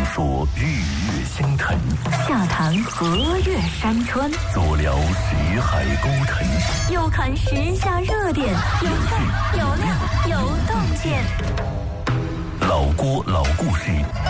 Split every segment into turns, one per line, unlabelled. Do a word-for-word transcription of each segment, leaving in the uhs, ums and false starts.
说日月星辰，
下谈河岳山川，
左聊识海沟腾，
右看时下热点，有趣有料有洞见。
老郭老故事。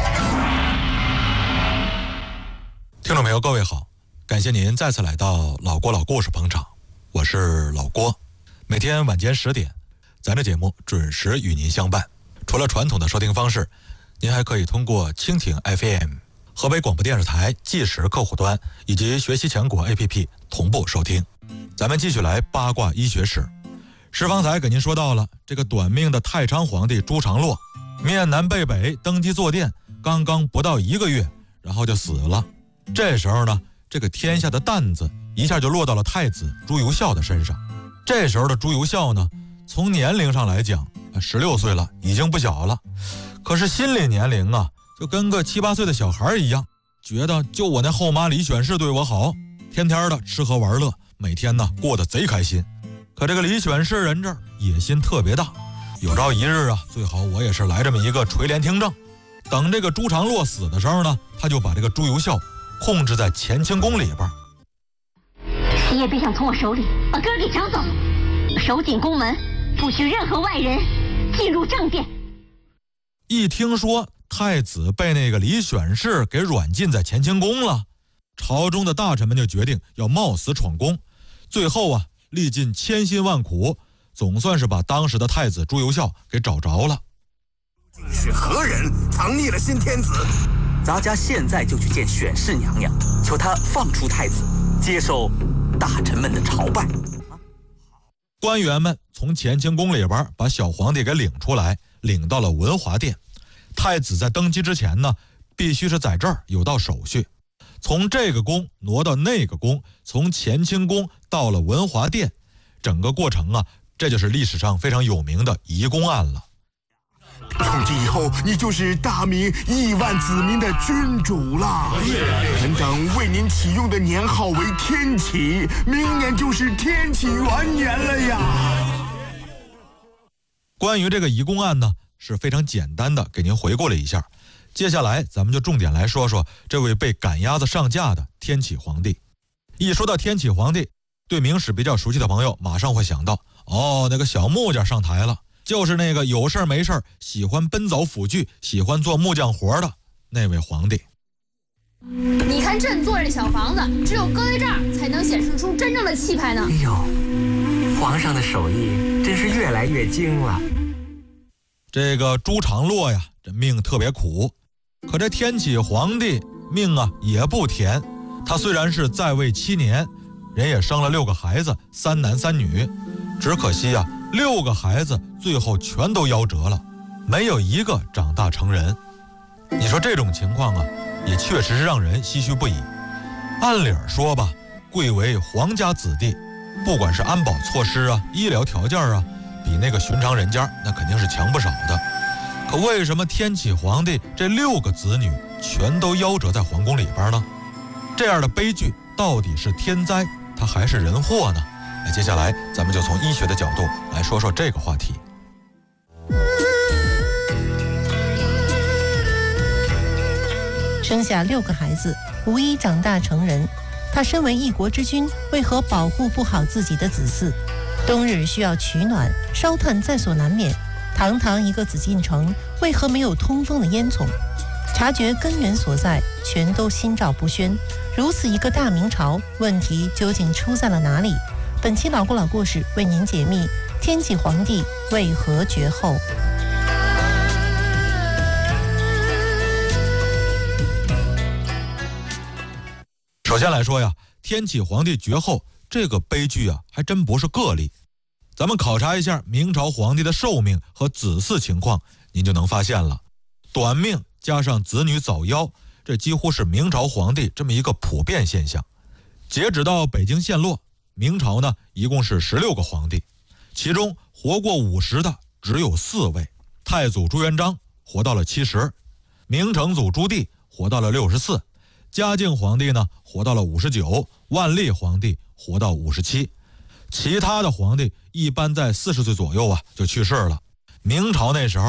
听众朋友各位好，感谢您再次来到老郭老故事捧场，我是老郭。每天晚间十点，咱这节目准时与您相伴。除了传统的收听方式，您还可以通过蜻蜓 F M、 河北广播电视台即时客户端以及学习强国 A P P 同步收听。咱们继续来八卦医学史。石方才给您说到了这个短命的太昌皇帝朱常洛，面南背北登基坐殿，刚刚不到一个月，然后就死了。这时候呢，这个天下的担子一下就落到了太子朱由校的身上。这时候的朱由校呢，从年龄上来讲十六岁了，已经不小了，可是心理年龄啊，就跟个七八岁的小孩一样，觉得就我那后妈李选侍对我好，天天的吃喝玩乐，每天呢过得贼开心。可这个李选侍人这儿野心特别大，有朝一日啊，最好我也是来这么一个垂帘听政。等这个朱常洛死的时候呢，他就把这个朱由校控制在乾清宫里边。
谁也别想从我手里把哥儿给抢走，守紧宫门，不许任何外人进入正殿。
一听说太子被那个李选侍给软禁在乾清宫了，朝中的大臣们就决定要冒死闯宫。最后啊，历尽千辛万苦，总算是把当时的太子朱由校给找着了。
是何人藏匿了新天子？
咱家现在就去见选侍娘娘，求她放出太子，接受大臣们的朝拜。
官员们从乾清宫里边把小皇帝给领出来，领到了文华殿。太子在登基之前呢，必须是在这儿有道手续，从这个宫挪到那个宫，从乾清宫到了文华殿，整个过程啊，这就是历史上非常有名的移宫案了。
从今以后，你就是大明亿万子民的君主了。臣等为您启用的年号为天启，明年就是天启元年了呀。
关于这个移宫案呢，是非常简单的给您回顾了一下。接下来咱们就重点来说说这位被赶鸭子上架的天启皇帝。一说到天启皇帝，对明史比较熟悉的朋友马上会想到，哦，那个小木匠上台了，就是那个有事没事喜欢奔走斧锯，喜欢做木匠活的那位皇帝。
你看朕做这小房子，只有搁在这儿才能显示出真正的气派呢。
哎呦，皇上的手艺真是越来越精了。
这个朱常洛呀，这命特别苦，可这天启皇帝命啊也不甜。他虽然是在位七年，人也生了六个孩子，三男三女，只可惜啊，六个孩子最后全都夭折了，没有一个长大成人。你说这种情况啊，也确实是让人唏嘘不已。按理说吧，贵为皇家子弟，不管是安保措施啊、医疗条件啊，比那个寻常人家那肯定是强不少的。可为什么天启皇帝这六个子女全都夭折在皇宫里边呢？这样的悲剧到底是天灾，它还是人祸呢？那接下来咱们就从医学的角度来说说这个话题。
生下六个孩子，无一长大成人。他身为一国之君，为何保护不好自己的子嗣？冬日需要取暖，烧炭在所难免。堂堂一个紫禁城，为何没有通风的烟囱？察觉根源所在，全都心照不宣。如此一个大明朝，问题究竟出在了哪里？本期老故老故事为您解密天启皇帝为何绝后。
首先来说呀，天启皇帝绝后这个悲剧啊，还真不是个例。咱们考察一下明朝皇帝的寿命和子嗣情况，您就能发现了，短命加上子女早夭，这几乎是明朝皇帝这么一个普遍现象。截止到北京陷落，明朝呢一共是十六个皇帝，其中活过五十的只有四位。太祖朱元璋活到了七十，明成祖朱棣活到了六十四，嘉靖皇帝呢活到了五十九，万历皇帝活到五十七。其他的皇帝一般在四十岁左右啊就去世了。明朝那时候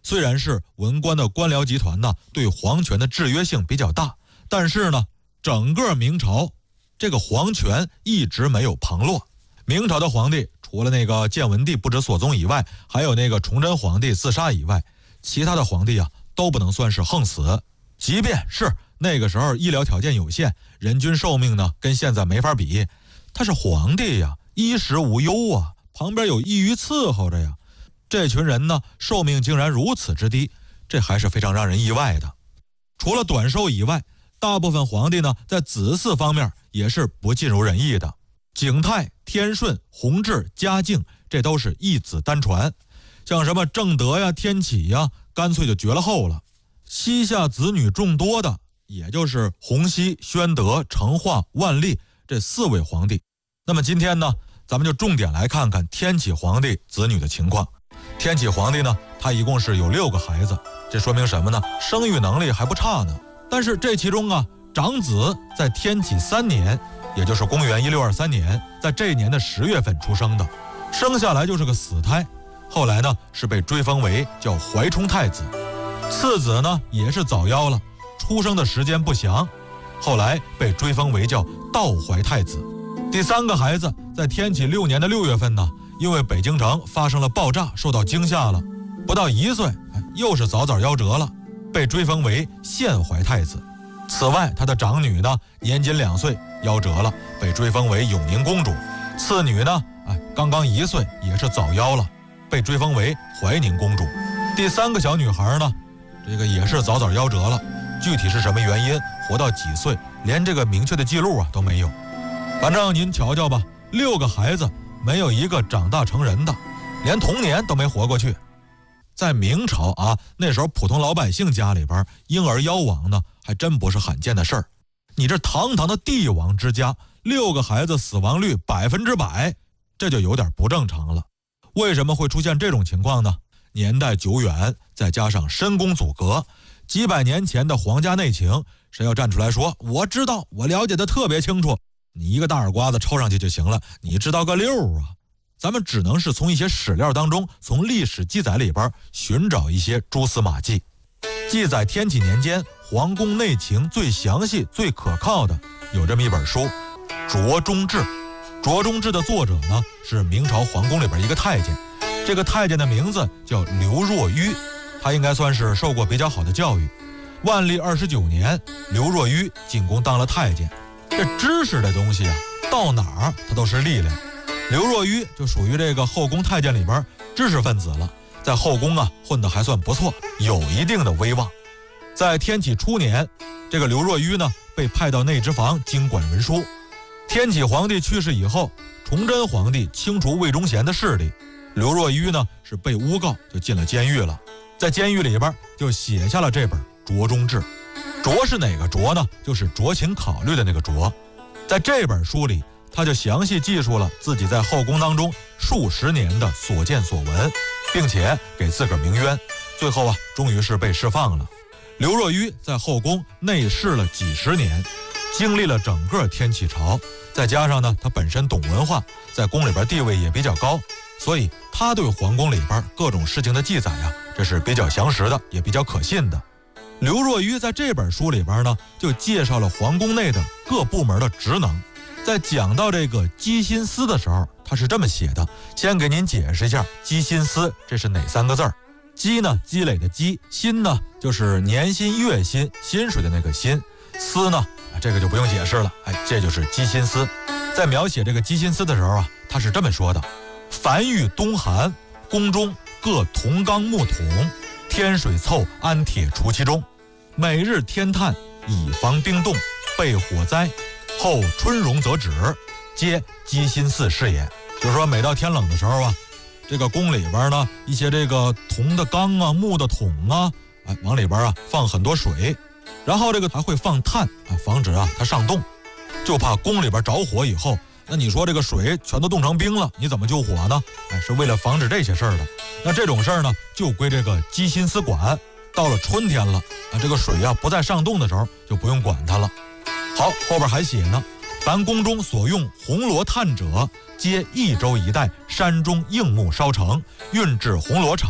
虽然是文官的官僚集团呢对皇权的制约性比较大，但是呢整个明朝这个皇权一直没有旁落。明朝的皇帝除了那个建文帝不知所踪以外，还有那个崇祯皇帝自杀以外，其他的皇帝啊都不能算是横死。即便是那个时候医疗条件有限，人均寿命呢跟现在没法比，他是皇帝呀，衣食无忧啊，旁边有御医伺候着呀。这群人呢寿命竟然如此之低，这还是非常让人意外的。除了短寿以外，大部分皇帝呢在子嗣方面也是不尽如人意的。景泰、天顺、弘治、嘉靖，这都是一子单传，像什么正德呀、天启呀，干脆就绝了后了。膝下子女众多的，也就是洪熙、宣德、成化、万历这四位皇帝。那么今天呢，咱们就重点来看看天启皇帝子女的情况。天启皇帝呢，他一共是有六个孩子，这说明什么呢？生育能力还不差呢。但是这其中啊，长子在天启三年，也就是公元一六二三年，在这一年的十月份出生的，生下来就是个死胎，后来呢是被追封为叫怀冲太子。次子呢也是早夭了，出生的时间不详，后来被追封为叫道怀太子。第三个孩子在天启六年的六月份呢，因为北京城发生了爆炸，受到惊吓了，不到一岁，又是早早夭折了，被追封为献怀太子。此外，他的长女呢年仅两岁，夭折了，被追封为永宁公主。次女呢，哎，刚刚一岁，也是早夭了，被追封为怀宁公主。第三个小女孩呢，这个也是早早夭折了，具体是什么原因，活到几岁，连这个明确的记录啊都没有。反正您瞧瞧吧，六个孩子没有一个长大成人的，连童年都没活过去。在明朝啊，那时候普通老百姓家里边婴儿夭亡呢，还真不是罕见的事儿。你这堂堂的帝王之家，六个孩子死亡率百分之百，这就有点不正常了。为什么会出现这种情况呢？年代久远，再加上深宫阻隔，几百年前的皇家内情，谁要站出来说我知道，我了解的特别清楚，你一个大耳刮子抽上去就行了，你知道个溜啊！咱们只能是从一些史料当中，从历史记载里边寻找一些蛛丝马迹。记载天启年间皇宫内情最详细最可靠的有这么一本书《卓中志》。《卓中志》的作者呢是明朝皇宫里边一个太监，这个太监的名字叫刘若愚，他应该算是受过比较好的教育。万历二十九年，刘若愚进宫当了太监。这知识的东西啊，到哪儿他都是力量。刘若愚就属于这个后宫太监里边知识分子了，在后宫啊混得还算不错，有一定的威望。在天启初年，这个刘若愚呢被派到内直房经管文书。天启皇帝去世以后，崇祯皇帝清除魏忠贤的势力，刘若愚呢是被诬告就进了监狱了，在监狱里边就写下了这本《卓中志》。酌是哪个酌呢？就是酌情考虑的那个酌。在这本书里，他就详细记述了自己在后宫当中数十年的所见所闻，并且给自个儿鸣冤，最后啊终于是被释放了。刘若愚在后宫内侍了几十年，经历了整个天启朝，再加上呢他本身懂文化，在宫里边地位也比较高，所以他对皇宫里边各种事情的记载啊，这是比较详实的，也比较可信的。刘若愚在这本书里边呢，就介绍了皇宫内的各部门的职能。在讲到这个积薪司的时候，他是这么写的，先给您解释一下积薪司这是哪三个字儿。积呢，积累的积；薪呢，就是年薪、月薪、薪水的那个薪；司呢，这个就不用解释了，哎，这就是积薪司。在描写这个积薪司的时候啊，他是这么说的：凡遇冬寒，宫中各铜缸木桶，天水凑安铁除其中，每日添炭，以防冰冻，备火灾。后春融则止，皆积薪司是也。就是说，每到天冷的时候啊，这个宫里边呢，一些这个铜的缸啊、木的桶啊，哎，往里边啊放很多水，然后这个还会放炭，啊，防止啊它上冻，就怕宫里边着火以后，那你说这个水全都冻成冰了，你怎么救火呢？哎，是为了防止这些事儿的。那这种事儿呢，就归这个积薪司管。到了春天了，啊，这个水啊不再上冻的时候，就不用管它了。好，后边还写呢，凡宫中所用红罗炭者，皆益州一带山中硬木烧成，运至红罗厂，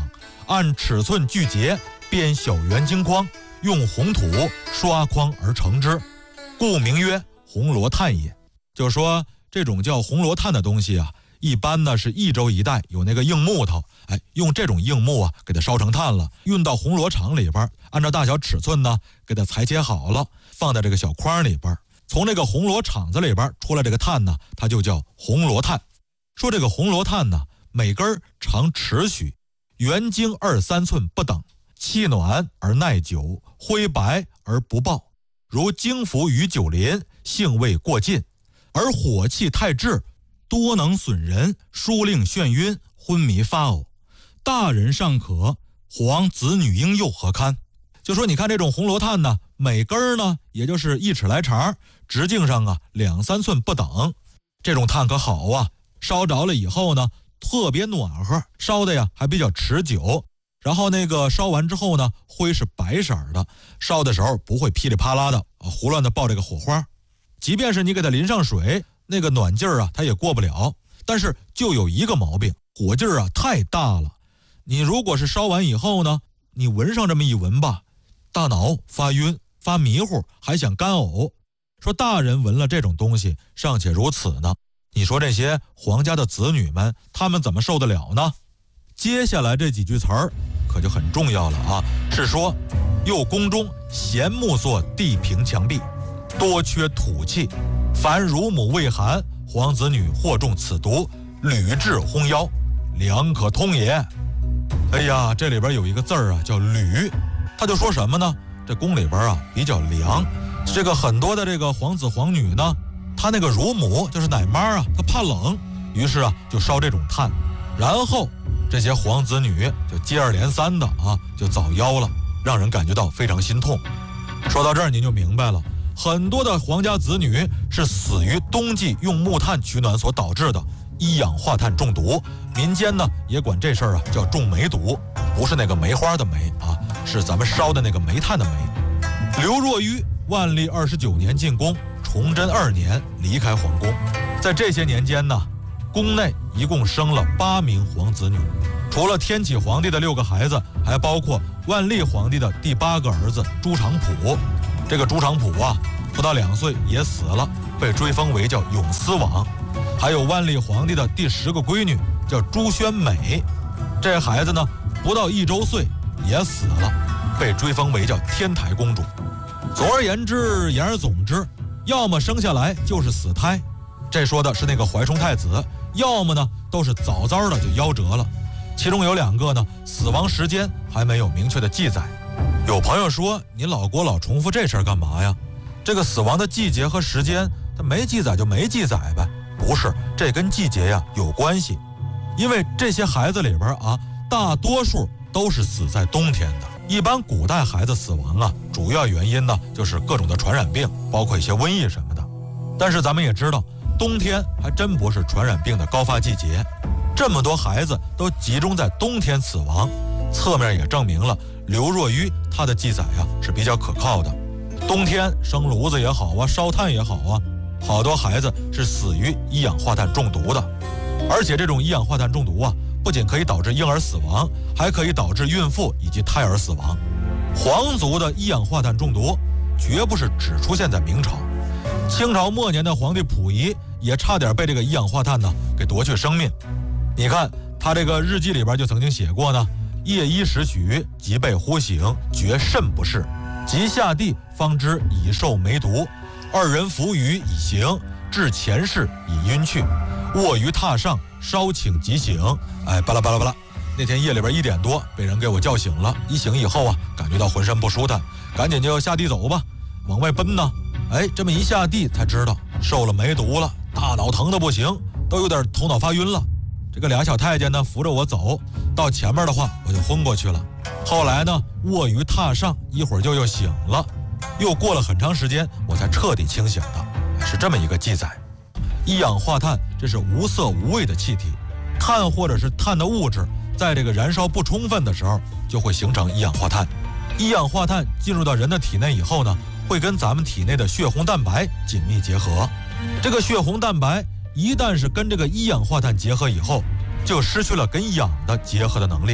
按尺寸锯节，编小圆晶框，用红土刷框而成之，故名曰红罗炭也。就是说这种叫红罗炭的东西啊，一般呢是益州一带有那个硬木头，哎，用这种硬木啊给它烧成炭了，运到红罗厂里边，按照大小尺寸呢给它裁切好了，放在这个小筐里边，从这个红罗厂子里边出来这个炭呢，它就叫红罗炭。说这个红罗炭呢，每根长尺许，圆径二三寸不等，气暖而耐久，灰白而不爆，如经服于酒鳞，性味过尽，而火气太炙，多能损人，疏令眩晕，昏迷发呕。大人尚可，皇子女婴幼何堪？就说你看这种红罗炭呢，每根呢也就是一尺来长，直径上啊两三寸不等。这种炭可好啊，烧着了以后呢特别暖和，烧的呀还比较持久。然后那个烧完之后呢，灰是白色的，烧的时候不会噼里啪啦的啊胡乱的爆这个火花。即便是你给它淋上水，那个暖劲儿啊它也过不了。但是就有一个毛病，火劲儿啊太大了。你如果是烧完以后呢，你闻上这么一闻吧，大脑发晕发迷糊，还想干呕。说大人闻了这种东西尚且如此呢，你说这些皇家的子女们他们怎么受得了呢？接下来这几句词儿可就很重要了啊，是说右宫中咸木作地平墙壁，多缺土气，凡乳母未寒，皇子女或中此毒，屡致轰夭，良可通也。哎呀，这里边有一个字儿啊叫吕，他就说什么呢？这宫里边啊比较凉，这个很多的这个皇子皇女呢，他那个乳母就是奶妈啊，他怕冷，于是啊就烧这种炭，然后这些皇子女就接二连三的啊就早夭了，让人感觉到非常心痛。说到这儿您就明白了，很多的皇家子女是死于冬季用木炭取暖所导致的一氧化碳中毒，民间呢也管这事儿啊叫中煤毒，不是那个梅花的梅啊，是咱们烧的那个煤炭的煤。刘若愚万历二十九年进宫，崇祯二年离开皇宫，在这些年间呢，宫内一共生了八名皇子女，除了天启皇帝的六个孩子，还包括万历皇帝的第八个儿子朱常溥。这个朱常溥啊，不到两岁也死了，被追封为叫永思王。还有万历皇帝的第十个闺女叫朱宣美，这孩子呢不到一周岁也死了，被追封为叫天台公主。总而言之，言而总之，要么生下来就是死胎，这说的是那个怀冲太子，要么呢都是早早的就夭折了。其中有两个呢，死亡时间还没有明确的记载。有朋友说，你老郭老重复这事儿干嘛呀？这个死亡的季节和时间，它没记载就没记载呗。不是，这跟季节呀有关系，因为这些孩子里边啊，大多数都是死在冬天的。一般古代孩子死亡啊，主要原因呢就是各种的传染病，包括一些瘟疫什么的。但是咱们也知道，冬天还真不是传染病的高发季节，这么多孩子都集中在冬天死亡，侧面也证明了刘若愚他的记载呀是比较可靠的。冬天生炉子也好啊，烧炭也好啊，好多孩子是死于一氧化碳中毒的。而且这种一氧化碳中毒啊，不仅可以导致婴儿死亡，还可以导致孕妇以及胎儿死亡。皇族的一氧化碳中毒绝不是只出现在明朝，清朝末年的皇帝溥仪也差点被这个一氧化碳呢给夺去生命。你看他这个日记里边就曾经写过呢，夜衣时许，即被忽醒，觉甚不适，即下地方知已受梅毒，二人扶于以行，至前室已晕去，卧于榻上，稍请即醒。哎，巴拉巴拉巴拉。那天夜里边一点多，被人给我叫醒了。一醒以后啊，感觉到浑身不舒坦，赶紧就下地走吧，往外奔呢。哎，这么一下地才知道受了梅毒了，大脑疼得不行，都有点头脑发晕了。这个俩小太监呢扶着我走到前面的话，我就昏过去了。后来呢，卧于榻上，一会儿就又醒了，又过了很长时间，我才彻底清醒的。是这么一个记载。一氧化碳这是无色无味的气体，碳或者是碳的物质在这个燃烧不充分的时候，就会形成一氧化碳。一氧化碳进入到人的体内以后呢，会跟咱们体内的血红蛋白紧密结合。这个血红蛋白一旦是跟这个一氧化碳结合以后，就失去了跟氧的结合的能力，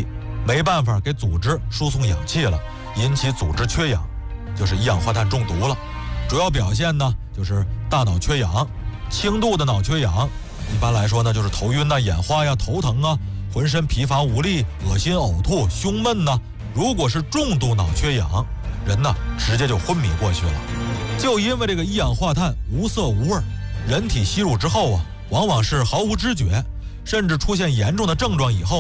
没办法给组织输送氧气了，引起组织缺氧，就是一氧化碳中毒了。主要表现呢就是大脑缺氧，轻度的脑缺氧一般来说呢就是头晕呐、眼花呀、头疼啊，浑身疲乏无力、恶心呕吐、胸闷呐。如果是重度脑缺氧，人呢直接就昏迷过去了。就因为这个一氧化碳无色无味，人体吸入之后啊，往往是毫无知觉，甚至出现严重的症状以后